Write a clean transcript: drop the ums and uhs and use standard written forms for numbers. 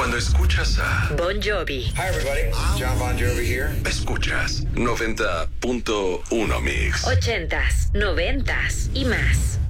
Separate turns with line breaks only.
Cuando escuchas a
Bon Jovi.
Hi everybody, John Bon Jovi here.
Escuchas 90.1 Mix.
80s, 90s y más.